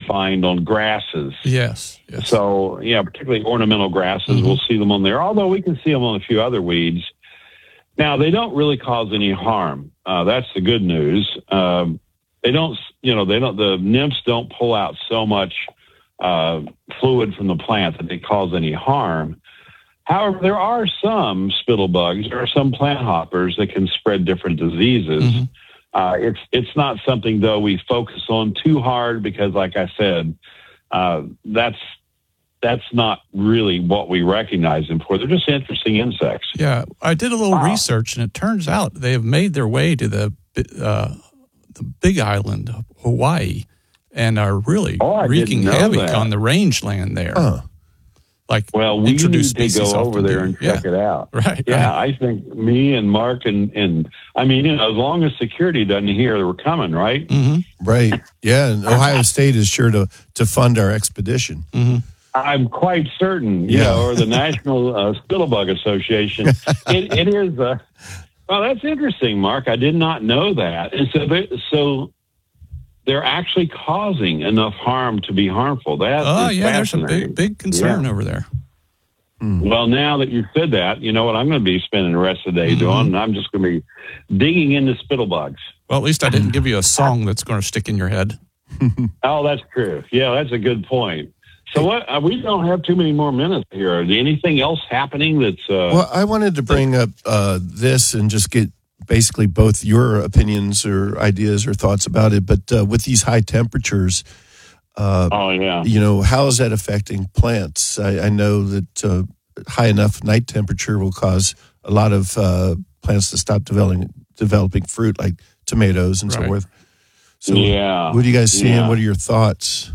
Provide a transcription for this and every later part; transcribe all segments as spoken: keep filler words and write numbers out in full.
find on grasses. Yes. yes. So, yeah, particularly ornamental grasses, mm-hmm. we'll see them on there, although we can see them on a few other weeds. Now, they don't really cause any harm. Uh, that's the good news. Um, they don't, you know, they don't, the nymphs don't pull out so much uh, fluid from the plant that they cause any harm. However, there are some spittlebugs, there are some plant hoppers that can spread different diseases. Mm-hmm. Uh, it's it's not something, though, we focus on too hard because, like I said, uh, that's that's not really what we recognize them for. They're just interesting insects. Yeah, I did a little wow. research, and it turns out they have made their way to the uh, the Big Island, Hawaii, and are really oh, wreaking havoc that. on the rangeland there. Huh. Like, well, we need to go over there and check yeah. it out. Right. Yeah, right. I think me and Mark and, and I mean, you know, as long as security doesn't hear we're coming, right? Mm-hmm. Right. Yeah, and Ohio State is sure to, to fund our expedition. Mm-hmm. I'm quite certain, you Yeah. know, or the National uh, Spittlebug Association. it, it is, uh, well, that's interesting, Mark. I did not know that. And so, they, so they're actually causing enough harm to be harmful. That oh, is yeah, there's a fascinating. big, big concern yeah. over there. Mm. Well, now that you've said that, you know what I'm going to be spending the rest of the day mm-hmm. doing? I'm just going to be digging into spittlebugs. Well, at least I didn't give you a song that's going to stick in your head. Oh, that's true. Yeah, that's a good point. So what? Uh, we don't have too many more minutes here. Is there anything else happening that's... Uh, well, I wanted to bring up uh, this and just get basically both your opinions or ideas or thoughts about it. But uh, with these high temperatures... Uh, oh, yeah. You know, how is that affecting plants? I, I know that uh, high enough night temperature will cause a lot of uh, plants to stop developing developing fruit, like tomatoes and right. so forth. So, yeah. what are you guys seeing? Yeah. What are your thoughts?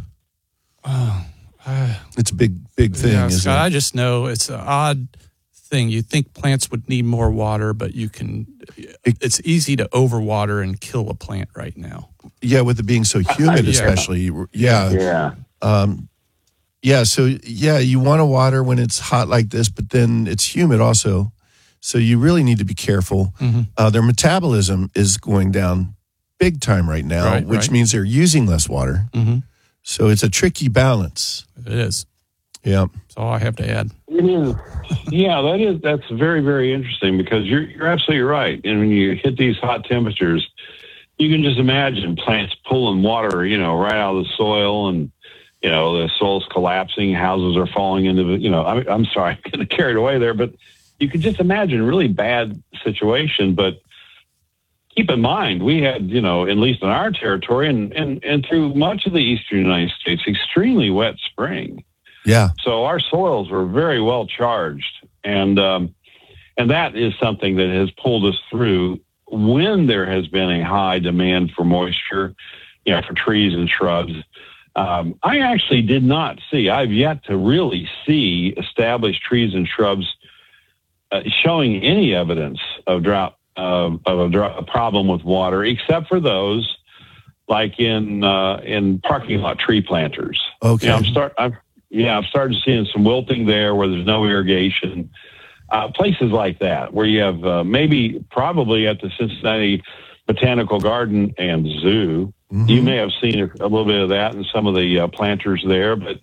Oh, uh, it's a big, big thing. Yeah, isn't Scott, it? I just know it's an odd thing. You think plants would need more water, but you can. It, it's easy to overwater and kill a plant right now. Yeah, with it being so humid, yeah. especially. Yeah. Yeah. Um, yeah. So, yeah, you want to water when it's hot like this, but then it's humid also. So you really need to be careful. Mm-hmm. Uh, their metabolism is going down big time right now, right, which right. means they're using less water. Mm-hmm. So it's a tricky balance. It is. Yeah. That's all I have to add. It is. Yeah, that is. That's very, very interesting because you're you're absolutely right. And when you hit these hot temperatures, you can just imagine plants pulling water, you know, right out of the soil, and you know the soil's collapsing, houses are falling into the. You know, I'm, I'm sorry, I'm getting carried away there, but you could just imagine a really bad situation. But keep in mind, we had, you know, at least in our territory and and and through much of the eastern United States, extremely wet spring. Yeah. So our soils were very well charged, and um, and that is something that has pulled us through when there has been a high demand for moisture, you know, for trees and shrubs. Um, I actually did not see, I've yet to really see established trees and shrubs uh, showing any evidence of drought, uh, of a, drought, a problem with water, except for those like in uh, in parking lot tree planters. Okay. You know, I'm start, I've, Yeah, I've started seeing some wilting there where there's no irrigation. Uh, places like that where you have uh, maybe probably at the Cincinnati Botanical Garden and Zoo, mm-hmm. you may have seen a, a little bit of that in some of the uh, planters there. But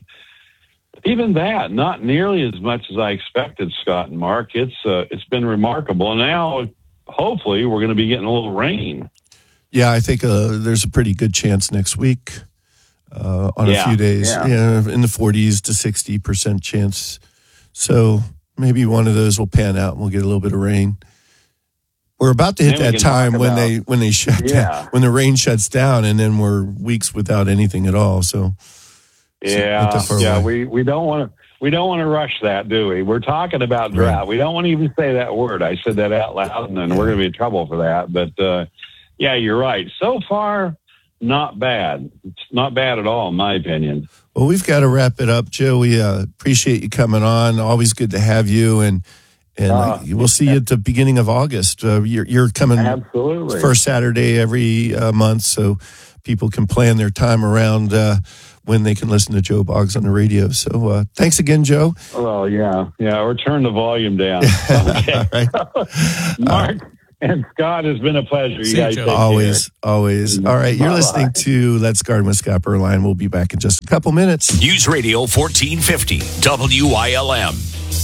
even that, not nearly as much as I expected, Scott and Mark. It's uh, it's been remarkable. And now, hopefully, we're going to be getting a little rain. Yeah, I think uh, there's a pretty good chance next week. Uh, on yeah, a few days, yeah. yeah, in the forties to sixty percent chance. So maybe one of those will pan out and we'll get a little bit of rain. We're about to hit Then we that can time talk when about- they when they shut Yeah. down, when the rain shuts down, and then we're weeks without anything at all. So so not Yeah, that far yeah, away. we, we don't want to we don't want to rush that, do we? We're talking about drought. Right. We don't want to even say that word. I said that out loud, and then Yeah. we're going to be in trouble for that. But uh, yeah, you're right. So far, not bad. It's not bad at all, in my opinion. Well, we've got to wrap it up, Joe. We uh, appreciate you coming on. Always good to have you, and and Uh, we'll see you at the beginning of August. Uh, you're, you're coming Absolutely. first Saturday every uh, month, so people can plan their time around uh, when they can listen to Joe Boggs on the radio. So uh, thanks again, Joe. Well, yeah, yeah. Or turn the volume down. Okay. All right. Mark, And Scott, it's been a pleasure. You See guys you, take Always, care. always. All right, you're Bye-bye. listening to Let's Garden with Scott Berline. We'll be back in just a couple minutes. News Radio fourteen fifty, W I L M.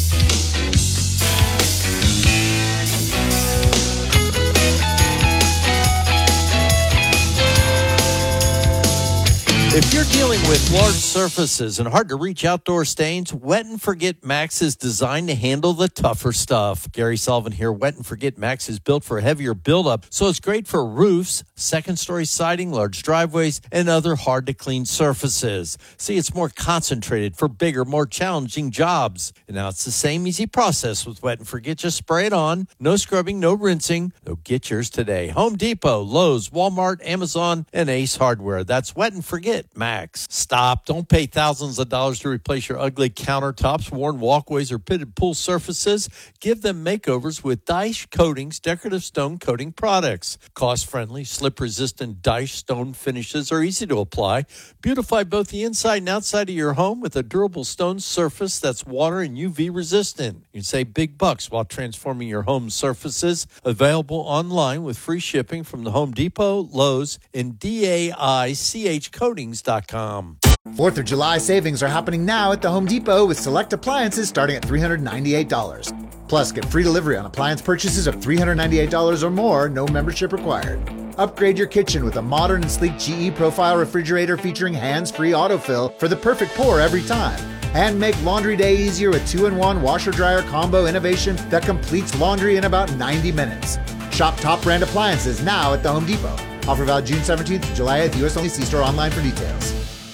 If you're dealing with large surfaces and hard-to-reach outdoor stains, Wet and Forget Max is designed to handle the tougher stuff. Gary Sullivan here. Wet and Forget Max is built for heavier buildup, so it's great for roofs, second-story siding, large driveways, and other hard-to-clean surfaces. See, it's more concentrated for bigger, more challenging jobs. And now it's the same easy process with Wet and Forget. Just spray it on. No scrubbing, no rinsing. So get yours today. Home Depot, Lowe's, Walmart, Amazon, and Ace Hardware. That's Wet and Forget Max. Stop. Don't pay thousands of dollars to replace your ugly countertops, worn walkways, or pitted pool surfaces. Give them makeovers with Dyche Coatings decorative stone coating products. Cost-friendly, slip-resistant Dyche stone finishes are easy to apply. Beautify both the inside and outside of your home with a durable stone surface that's water and U V resistant. You can save big bucks while transforming your home surfaces. Available online with free shipping from the Home Depot, Lowe's, and D A I C H coatings dot com. fourth of July savings are happening now at the Home Depot with select appliances starting at three hundred ninety-eight dollars. Plus, get free delivery on appliance purchases of three hundred ninety-eight dollars or more, no membership required. Upgrade your kitchen with a modern and sleek G E Profile refrigerator featuring hands-free autofill for the perfect pour every time. And make laundry day easier with two in one washer-dryer combo innovation that completes laundry in about ninety minutes. Shop top brand appliances now at the Home Depot. Offer valid June seventeenth to July eighth. U S only. See store online for details.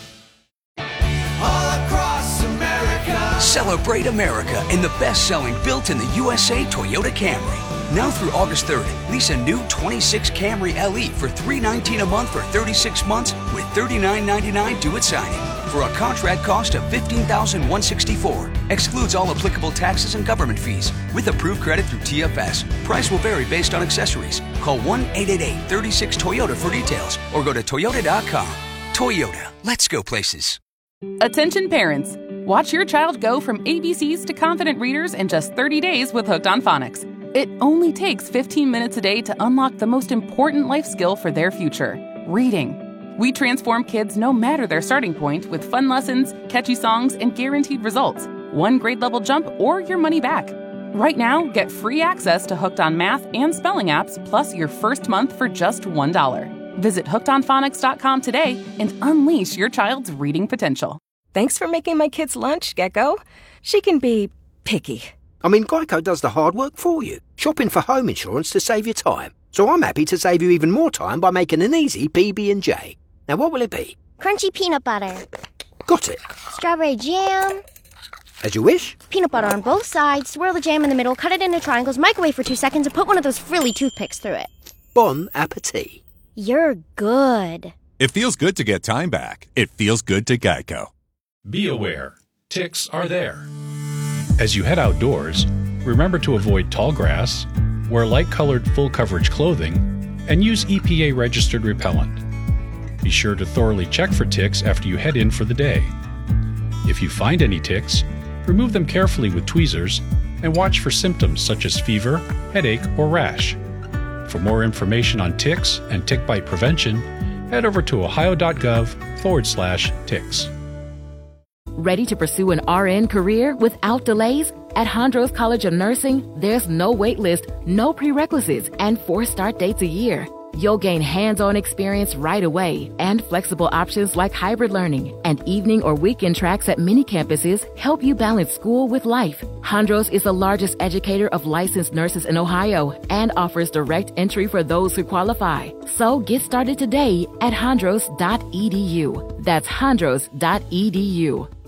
All across America. Celebrate America in the best-selling built in the U S A Toyota Camry. Now through August third, lease a new twenty-six Camry L E for three hundred nineteen dollars a month for thirty-six months with thirty-nine ninety-nine due at signing. For a contract cost of fifteen thousand one hundred sixty-four dollars. Excludes all applicable taxes and government fees. With approved credit through T F S. Price will vary based on accessories. Call one eight eight eight, three six, Toyota for details or go to toyota dot com. Toyota, let's go places. Attention parents. Watch your child go from A B Cs to confident readers in just thirty days with Hooked on Phonics. It only takes fifteen minutes a day to unlock the most important life skill for their future, reading. We transform kids no matter their starting point with fun lessons, catchy songs, and guaranteed results. One grade level jump or your money back. Right now, get free access to Hooked on Math and Spelling apps, plus your first month for just one dollar. Visit hooked on phonics dot com today and unleash your child's reading potential. Thanks for making my kids' lunch, Gecko. She can be picky. I mean, Geico does the hard work for you. Shopping for home insurance to save you time. So I'm happy to save you even more time by making an easy P B and J. Now, what will it be? Crunchy peanut butter. Got it. Strawberry jam. As you wish. Peanut butter on both sides, swirl the jam in the middle, cut it into triangles, microwave for two seconds, and put one of those frilly toothpicks through it. Bon appetit. You're good. It feels good to get time back. It feels good to Geico. Be aware, ticks are there. As you head outdoors, remember to avoid tall grass, wear light-colored full-coverage clothing, and use E P A-registered repellent. Be sure to thoroughly check for ticks after you head in for the day. If you find any ticks, remove them carefully with tweezers and watch for symptoms such as fever, headache, or rash. For more information on ticks and tick bite prevention, head over to ohio.gov forward slash ticks. Ready to pursue an R N career without delays? At Hondros College of Nursing, there's no wait list, no prerequisites, and four start dates a year. You'll gain hands-on experience right away and flexible options like hybrid learning and evening or weekend tracks at many campuses help you balance school with life. Hondros is the largest educator of licensed nurses in Ohio and offers direct entry for those who qualify. So get started today at hondros dot e d u. That's hondros dot e d u.